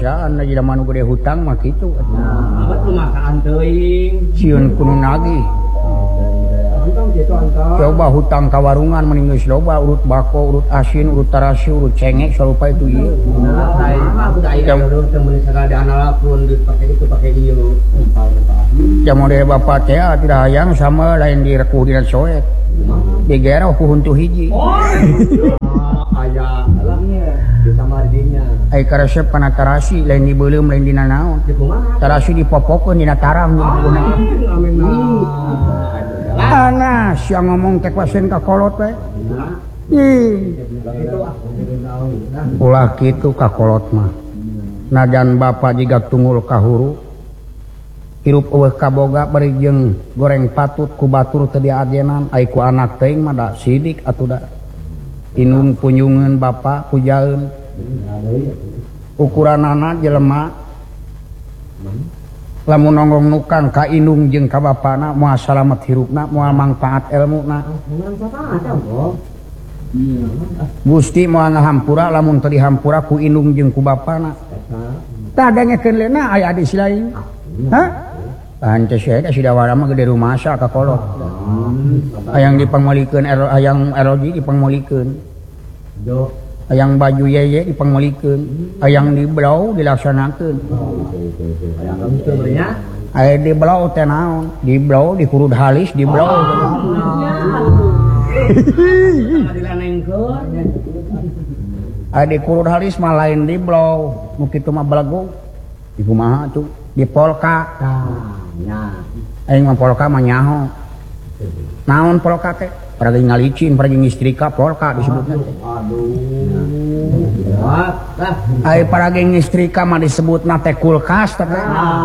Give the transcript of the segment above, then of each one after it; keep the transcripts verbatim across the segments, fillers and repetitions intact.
kebiasaan lagi zaman nu gede hutang mah kitu. Nah, abad lumakaan teuing. Sieun kudu nagih. Coba hutang ka warungan mending geus loba urut bako, urut asin, urut tarasi, urut cengek sarupa itu ieu. Nah, tadi mah udah aya dulu teu meuni sagade analapun dipake itu pake ieu. Ya model bapak teh tidak hayang sama lain direkuh dina soet. Digera ku huntu hiji. Aya lah di samardinya. Ai ka resep kana tarasi lain dibeuleum lain dina naon. Tarasi dipopokeun dina tarang dina. Amin. Ana sia ngomong teh kuasen ka kolot we. Ih. Ulah kitu ka kolot mah. Najan bapa jiga tunggul kahuru. Hirup eueuh kaboga bari jeung goreng patut ku batur teu diadenan ai ku anak teuing mah da sidik atuh da. Inung punyungeun bapa pujaeun. Ukuranana jelema lamun nonggong nukang ka indung jeung ka bapana moal salamet hirupna moal mangpaat elmuna. Gusti moal ngahampura lamun teu dihampura ku indung jeung ku bapana. Tah dengekeun leuna aya adi silaing. Hah? Pantes ya da sidawara mah gede rumasa ka kolot. Hayang dipangmolikeun hayang R O G dipangmolikeun. Hayang baju yeye dipangmolikeun. Hayang diblau dilaksanakeun. Aya diblau teh naon? Diblau dikurud halis diblau. Aya dikurud halis mah lain diblau. Nu kitu mah belagu. Di kumaha tuh? Di polka. Aing mah polka mah nyaho. Naon polka teh? Paragi ngalicin, paragi ngistrika polka disebutna. Aduh. Ai paragi ngistrika mah disebutna teh kulkas teh.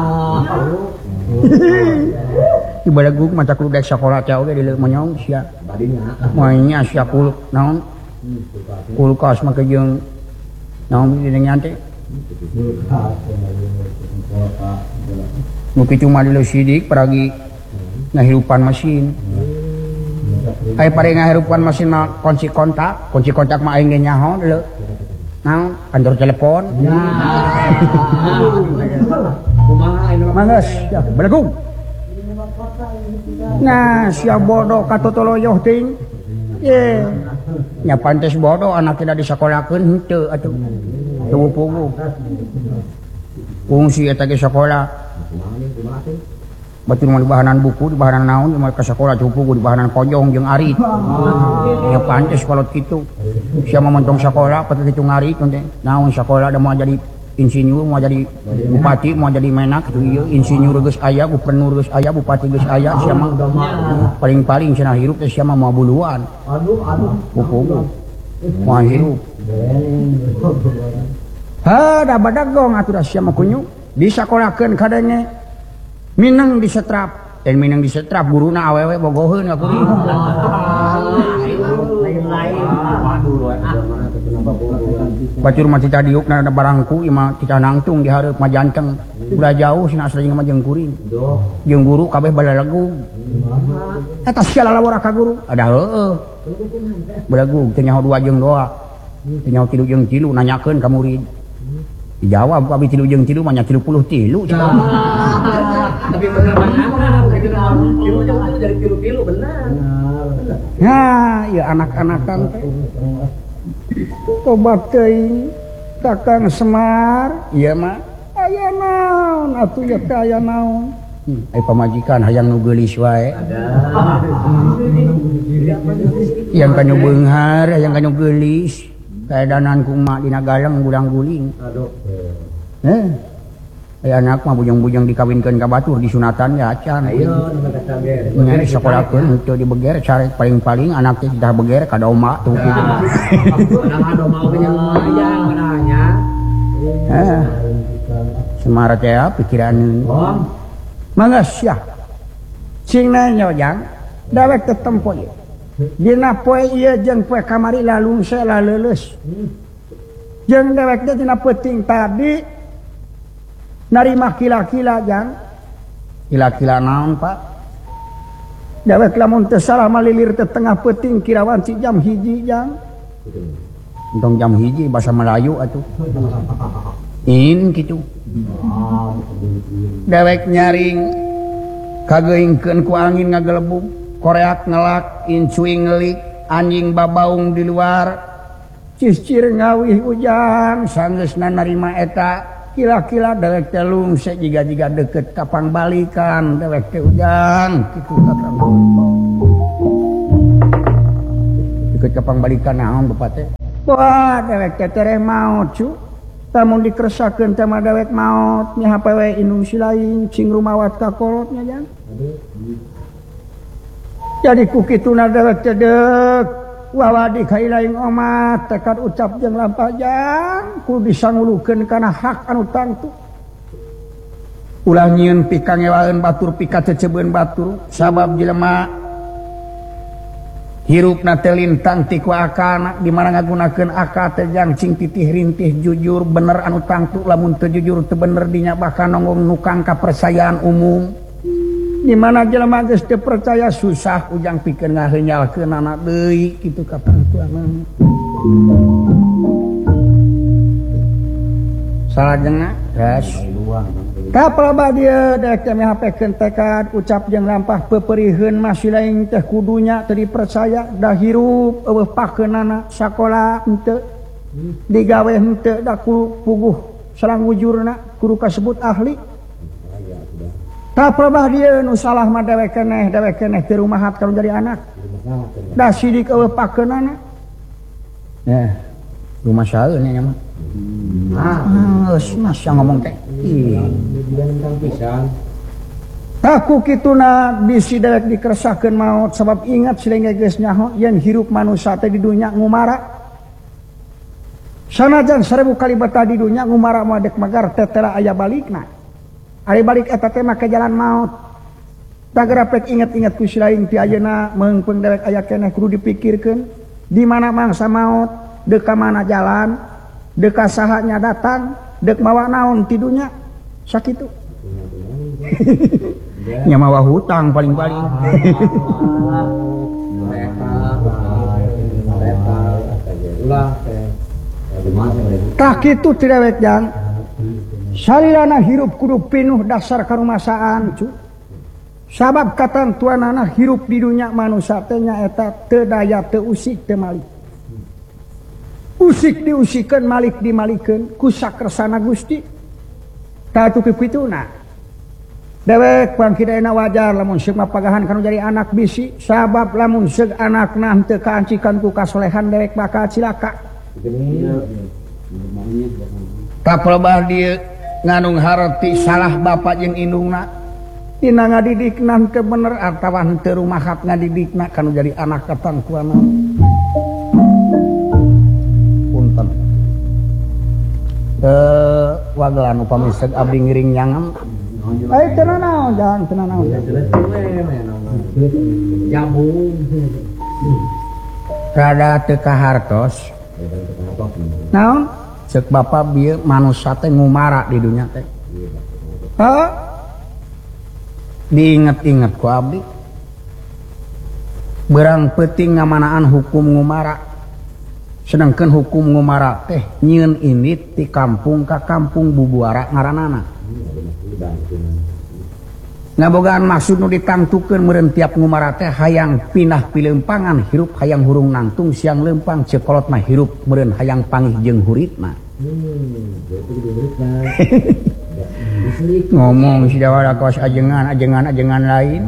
Ibalagug mah cak ludek sakola teh oge dileuk manyong sia. Manya sia kul naon? Kulkas mah jeung naon dinenya teh? Nuki cuma di sidik peragi ngahirupan mesin. Ai pare ngahirupan mesin mah kunci kontak, kunci kontak mah aing ge nyaho deuleu. Naon? Kantor telepon. Kumaha anu? Manggeus, ya belagung. Nah, sia bodoh katotoloyoh teuing. Ye. Nya pantes bodoh anak tidak disakolakeun henteu atuh. Teu pugu. Fungsi eta ge sakola. Batur mah di bahanan buku, di bahanan naon, di ka sakola cupugu di bahanan kojong jeung arit. Ya pantes kolot kitu. Sia mah montong sakola pati kitu ngarit teh. Naon sakola da mau jadi insinyur, mau jadi bupati, mau jadi menak kitu ieu. Insinyur geus aya, gubernur geus aya, bupati geus aya, sia mah paling-paling cenah hirup teh sia mah moal buluan. Aduh, aduh. Pupugu. Moal hirup. Ha, da badagong atuh da sia mah kunyu. Disakolakeun kadenge mineng disetrap dan mineng disetrap guruna awewe bogoheun ka kuring. Bacur mah cita diukna ada barangku ieu mah cita nangtung di hareup mah janteng. Udah jauh cenah asal jeung mah jeung kuring. Jeung guru kabeh balalagu. Eta sia lalawara ka guru. Ada heueuh. Balagu teu nyaho dua jeung doa. Teu nyaho tilu jeung tilu nanyakeun ka murid. Dijawab ku abi tilu jeung tilu mah nya tilu puluh tilu cenah. Tapi bener benar kayak gitu tilu jeung tilu dari tilu-tilu benar. Nah, ya anak-anakan teh. Tobat teuing Kakang Semar, ieu mah aya naon atuh ya teh aya naon. Ai pamajikan hayang nu geulis wae. Ada. Yang kanyu beunghar, hayang kanyu geulis. Kaedanan ku mak dina galeng gudang guling. Aduh. Eh. Aya anak mah bujang-bujang dikawinkeun ka batur disunatan ya acan. Ayo nu ka sakolakeun teu dibeger care paling-paling anak teh dah beger ka doma tuh kitu. Anak doma oge nya lumayan manahnya. Heh. Semar teh pikiran. Om. Mangga sia. Cingna nyojang dawek teh tempo ieu. Dina poe ieu jeung poe kamari lalung sela leuleus. Jeung dewek teh dina peuting tadi narima kila-kila jang. Kila-kila naon, Pak? Dewek lamun teu salah malilir teh tengah peuting kirawan si jam hiji jang. Entong jam hiji bahasa Melayu atuh. in gitu dewek nyaring kageingkeun ku angin ngagelebung koreak ngelak incuing ngelik anjing babaung di luar ciscir ngawih hujan sanggeusna narima eta kila-kila dewek teh lungse jiga-jiga deket kapang balikan dewek teh hujan kitu kakang deket kapang balikan naon bapak teh wah dewek teh tereh maot cu tamun dikeresakeun teh mah dewek maot nya hapewe indung si lain cing rumawat ka kolotnya jan jadi ku kituna dewek teh deuk wawadi kailaing omat tekad ucap jeung lampajang kudu disangulukeun kana hak anu tangtu ulah nyieun pika ngewaeun batur pika cecebeun batur sabab jelema hirupna teh lintang ti ku akana di mana ngagunakeun akal teh jangcing titih rintih jujur bener anu tangtu lamun teu jujur teu bener dinya bakal nonggong nukang kapercayaan umum di mana jelema geus teu percaya susah ujang pikeun ngahenyalkeun anak deui kitu kapangtuanan salajengna gas kapal dia dek teh hapekeun tekad ucap jeung lampah peperieun masih lain teh kudunya teu dipercaya da hirup eueuh pakeunana sakola henteu digawe henteu da ku puguh sareng wujurna kudu kasebut ahli tak probah dia nu salah mah dewek keneh dewek keneh teu rumahat kalau jadi anak da sidik eueuh pakeunana nah rumah saeun nya mah ah geus masa ngomong teh taku kituna bisi dewek dikeresakeun maot sabab ingat silengge geus nyaho yen hirup manusia teh di dunya ngumara sanajan seribu kali betah di dunya ngumara mah dek magar teh teu aya balikna ari balik eta teh mah ke jalan maut tagara pek inget-inget ku si lain ti ayeuna meungpeung dewek aya keneh kudu dipikirkeun di mana mangsa maut deuk ka mana jalan deuk ka saha nya datang deuk mawa naon ti dunya sakitu nya mawa hutang paling-paling tah kitu ti dewek jang sarirana hirup kudu pinuh dasar karumasaan cu sabab katantuanana hirup di dunya manusia teh nyaeta teu daya teu usik teu malik usik diusikeun malik dimalikeun ku sakersana Gusti tatu kipituna dewek bangkidaena wajar lamun seuk mapagahan kanu jadi anak bisi sabab lamun seug anakna teu kaancikan ku kasolehan dewek bakal cilaka tak pelebah dieu nganung harti salah bapak jeung indungna tina ngadidikna teu bener atawa teu rumahat ngadidikna kanu jadi anak katangkuana punten teu wagelan upami seug abdi ngiring nyangam ai teu naon jangan teu naon jabung rada teu kahartos naon cek bapak bieu manusia teh ngumara di dunya teh ha diinget-inget ku abdi berang peuting ngamanaan hukum ngumara sedangkan hukum ngumara teh nyieun indit ti kampung ka kampung bubuara ngaranana ngabogaan maksud nu ditangtukeun meureun tiap ngumara teh hayang pindah pileumpangan hirup hayang hurung nangtung siang leumpang cekolot mah hirup meureun hayang panggih jeung huritna ngomong si dawala kos ajengan ajengan ajengan lain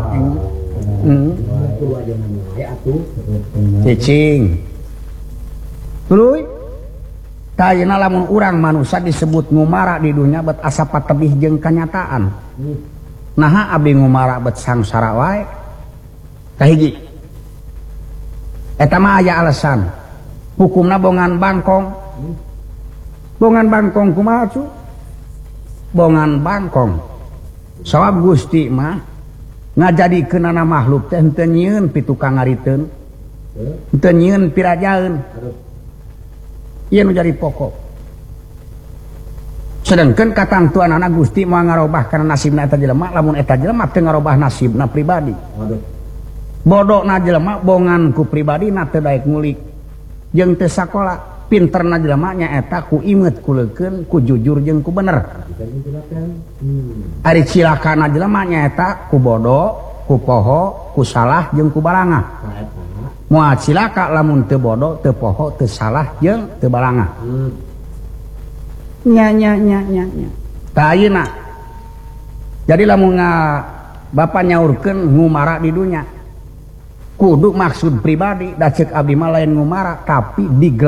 cicing tuluy tayana lamun urang manusia disebut ngumara di dunya bet asa patebih jeung kanyataan naha abdi ngumara bet sangsara wae kahiji eta mah aya alasan hukumna bongan bangkong bongan bangkong kumaha cu bongan bangkong sawab Gusti mah ngajadikeunana makhluk teh henteu nyieun pitukang ngariteun henteu nyieun pirajaeun ieu nu jadi pokok sedangkan katangtuanana Gusti moal ngarobah kana nasibna eta jelema lamun eta jelema teu ngarobah nasibna pribadi bodona jelema bongan ku pribadina teu daek ngulik jeung teu sakola pinterna jelema nyaeta ku inget ku leukeun ku jujur jeung ku bener. Ari cilakana jelema nyaeta ku bodoh ku poho ku salah jeung ku balangah. Moal cilaka lamun teu bodoh teu poho teu salah jeung teu balangah. Nya nya nya nya nya. Tah ayeuna jadi lamun Bapak nyaurkeun ngumara di dunya kudu maksud pribadi da ceuk abdi mah lain ngumara tapi di